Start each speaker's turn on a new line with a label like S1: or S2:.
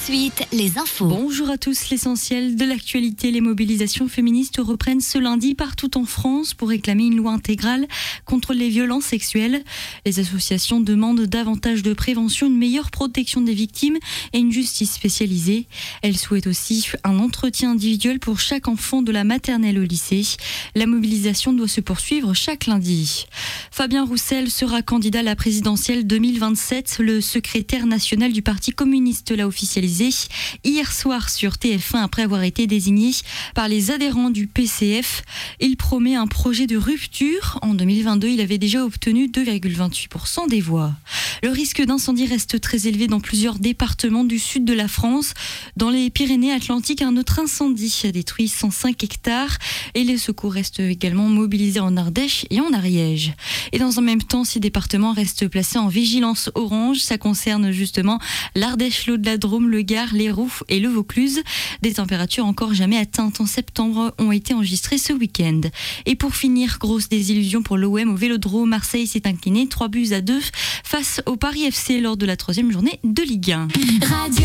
S1: suite, les infos.
S2: Bonjour à tous, l'essentiel de l'actualité. Les mobilisations féministes reprennent ce lundi partout en France pour réclamer une loi intégrale contre les violences sexuelles. Les associations demandent davantage de prévention, une meilleure protection des victimes et une justice spécialisée. Elles souhaitent aussi un entretien individuel pour chaque enfant de la maternelle au lycée. La mobilisation doit se poursuivre chaque lundi. Fabien Roussel sera candidat à la présidentielle 2027. Le secrétaire national du Parti communiste l'a officialisé hier soir sur TF1 après avoir été désigné par les adhérents du PCF. Il promet un projet de rupture. En 2022, il avait déjà obtenu 2,28% des voix. Le risque d'incendie reste très élevé dans plusieurs départements du sud de la France. Dans les Pyrénées-Atlantiques, un autre incendie a détruit 105 hectares et les secours restent également mobilisés en Ardèche et en Ariège. Et dans un même temps, ces départements restent placés en vigilance orange. Ça concerne justement l'Ardèche, l'Aude, la Drôme, le Gard, l'Hérault et le Vaucluse. Des températures encore jamais atteintes en septembre ont été enregistrées ce week-end. Et pour finir, grosse désillusion pour l'OM au Vélodrome. Marseille s'est incliné 3-2 face au Paris FC lors de la 3e journée de Ligue 1.